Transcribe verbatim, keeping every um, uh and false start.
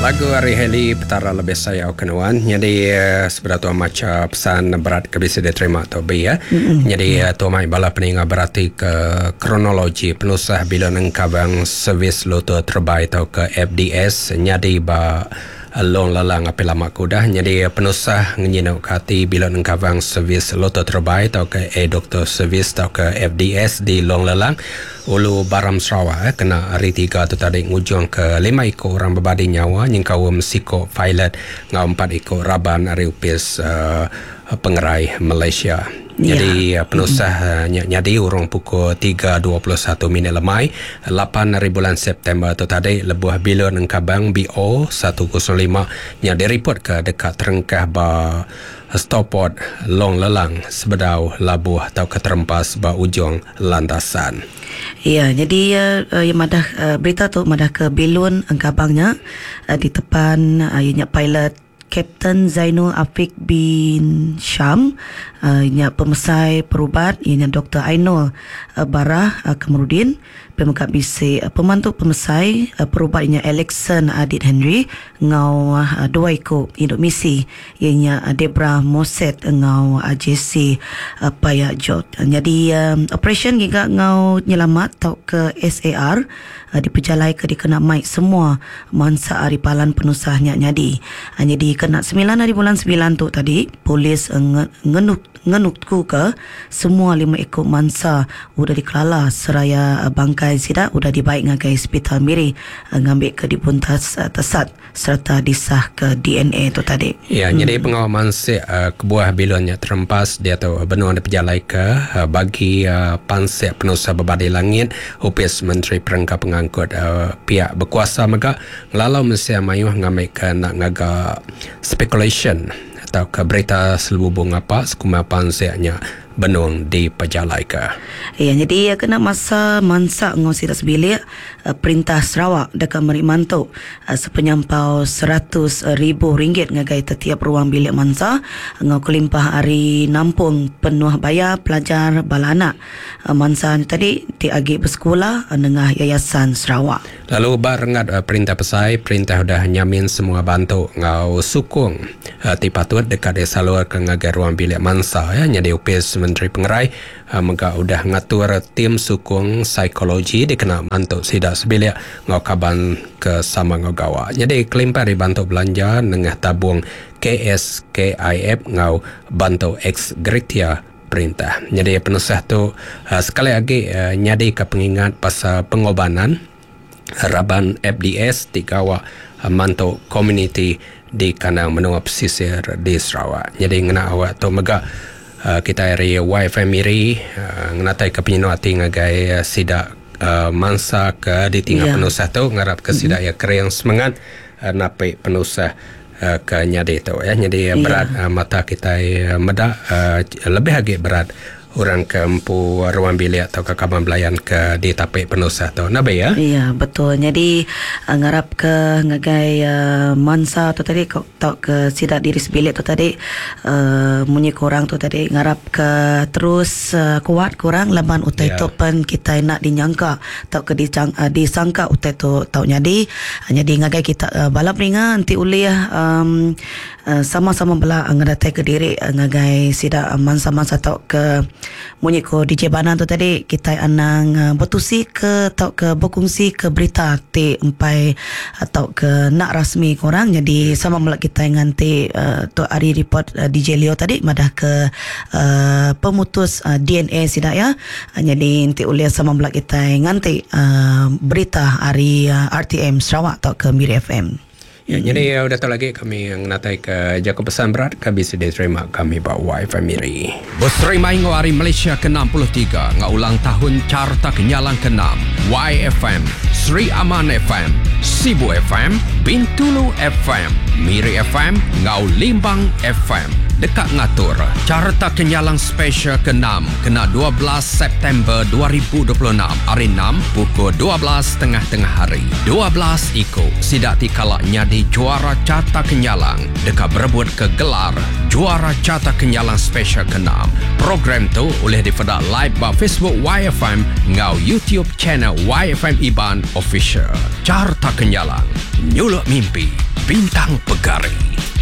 Lagu Ari Heli petara lebih saya kenuan. Jadi uh, sebenarnya macam pesan berat ke bisa diterima atau bi ya. Mm-hmm. Jadi uh, tu mai bala peninga berarti ke kronologi penusah bila nengkabang servis loto terbaik atau ke F D S nyadi ba long lalang api lama kudah. Jadi penusah ngenyinau kati bila nengkabang servis loto terbaik atau ke e doktor servis atau ke F D S di long lalang Ulu Baram Sarawak eh, kena hari tiga tu tadi ngujung ke lima ekor orang berbadi nyawa nyingkau mesiko pilot ngau empat ekor raban hari upis uh, pengerai Malaysia. Jadi ya. uh, penusah mm-hmm. uh, nyadi urung pukul tiga dua puluh satu minit lemai lapan hari bulan September tu tadi lebuh bila nengkabang B O seratus lima nyadi report ke dekat terengkah ba stopot long lelang sebedau labuh atau keterempas ba ujung landasan. Ya, jadi uh, yang madah uh, berita tu madah ke Belun Engkabangnya uh, di depan uh, ianya pilot Kapten Zainul Afiq bin Syam, uh, ianya pemesai perubat, ianya Doktor Ainul uh, Barah uh, Kamarudin, pemekat bisi uh, pemantu pemesai uh, perubat ianya Alexon Adit Henry, ngau uh, dua ekor induk misi, ianya uh, Debra Moset ngau uh, J C uh, Payak Jot. Uh, jadi um, operation giga ngau nyelamat tau ke S A R uh, diperjalai ke dikena mic semua mansa aripalan penusahnya nyadi. Uh, jadi kena sembilan hari bulan sembilan tu tadi polis uh, ngenuk ngenukku ke semua lima ekor mansa udah dikelala seraya uh, bangkai sidak udah dibaik ngagai hospital Miri uh, ngambil ke dibuntas uh, tesat serta disah ke D N A tu tadi. Ya, hmm. jadi pengawaman si uh, kebuah bilonnya terempas dia tu benua ada perjalai ke uh, bagi uh, pansek penusah berbadi langit upis Menteri Perangkat Pengangkut uh, pihak berkuasa mega ngelalau mesti mayuh ngambil ke nak ngaga speculation atau ke berita selubung apa sekuma panseknya benung di pejalai ke. Ya, jadi kena masa mansak ngosi tak sebilik uh, perintah Sarawak dekat Merik Mantuk uh, sepenyampau seratus ribu ringgit ngagai setiap ruang bilik mansa ngau kelimpah hari nampung penuh bayar pelajar bala anak uh, mansa tadi diagi bersekolah uh, dengan Yayasan Sarawak. Lalu barengat uh, perintah pesai perintah dah nyamin semua bantu ngau sukung uh, tipatut dekat disalur ke ngagai ruang bilik mansa ya nyadi upis Menteri Pengerai uh, mega udah ngatur tim sukung psikologi dikena untuk sidak sebilik ngau kaban ke sama ngau gawa. Jadi kelimpah dibantu belanja dengan tabung K S K I F ngau bantu ex gratia perintah. Jadi penusah tu uh, sekali lagi uh, nyadi ke pengingat pasal pengobanan raban F D S di gawa uh, mantu community di kandang menua pesisir di Sarawak. Jadi ngena awak tu mega Uh, kita hari Y F M Miri uh, ngatai ke penyenuati ngagai uh, sidak uh, mansa ke ditinggal yeah. penusah tu ngarap ke sidak mm-hmm. ya kering semangat uh, napai penusah uh, ke nyadi tu ya. Jadi uh, berat yeah. uh, mata kita uh, medak uh, lebih lagi berat orang ke empu ruang bilik atau ke kaban belayan ke di tapik penusah tu. Nabi ya? Iya, betul. Jadi uh, ngarap ke ngagai uh, mansa tu tadi tau ke sidak diri sebilik tu tadi uh, munyi korang tu tadi ngarap ke terus uh, kuat korang laban utai yeah. tu pen kita nak dinyangka tau ke dicang, uh, disangka utai tu tau nyadi. Uh, jadi ngagai kita uh, balap ringa nanti uliah um, uh, sama-sama bela uh, ngadatai ke diri uh, ngagai sidak uh, mansa-mansa tau ke munyi ko D J Banan tu tadi kita anang uh, bertusi ke atau ke berkongsi ke berita ti empai atau ke nak rasmi korang. Jadi sama mula kita nganti uh, tu hari report uh, D J Leo tadi madah ke uh, pemutus uh, D N A sidak ya. Uh, jadi nanti uliah sama mula kita nganti uh, berita hari uh, R T M Sarawak atau ke Miri F M. Ya, hmm. jadi uh, datang lagi kami yang natai ke Jakob Pesan Berat kami sudah terima kami bawa Y F M Miri. Berterima ingo hari Malaysia ke enam puluh tiga ngaulang tahun Carta Kenyalang ke enam Y F M, Sri Aman F M, Sibu F M, Bintulu F M, Miri F M, ngau Limbang F M. Dekat ngatur Carta Kenyalang Special ke enam kena dua belas September dua ribu dua puluh enam hari enam pukul dua belas tengah-tengah hari. dua belas iko sidak tikala nyadi juara Carta Kenyalang dekat berebut ke gelar juara Carta Kenyalang Special ke enam. Program tu boleh difedak live ba Facebook Y F M ngau YouTube channel Y F M Iban Official. Carta Kenyalang nyuluk mimpi. Bintang Pegari.